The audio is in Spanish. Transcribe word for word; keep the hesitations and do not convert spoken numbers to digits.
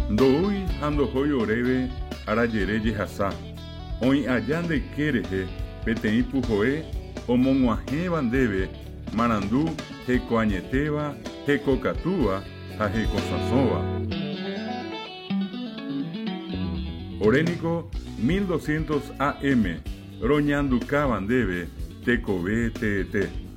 Ndoi handohoi oréve arajere jehasa. Oĩ aja ndeke rehe peteĩ puhoe omog̃uahẽva ndéve marandu hekoañetéva, hekokatúva ha hekosãsõva. Oréniko mil doscientos A M roñandukáva ndéve tekove teete.